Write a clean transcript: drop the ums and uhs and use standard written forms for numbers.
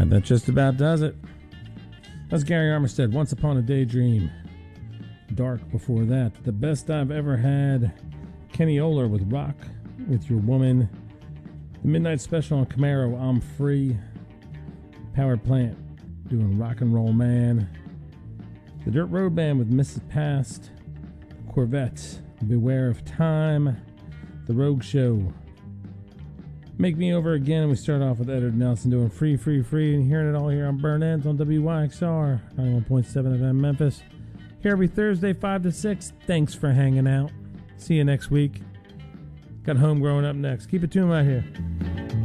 Alright, that just about does it. That's Gary Armistead, Once Upon a Daydream. Dark before that. The Best I've Ever Had. Kenny Oler with Rock With Your Woman. The Midnight Special on Camaro, I'm Free. Power Plant doing Rock and Roll Man. The Dirt Road Band with Mrs. Past. Corvette, Beware of Time. The Rogue Show, Make Me Over Again. And we start off with Edward Nelson doing Free, Free, Free. And hearing it all here on Burn Ends on WYXR 91.7 FM Memphis. Here every Thursday, 5 to 6. Thanks for hanging out. See you next week. Got Homegrown up next. Keep it tuned right here.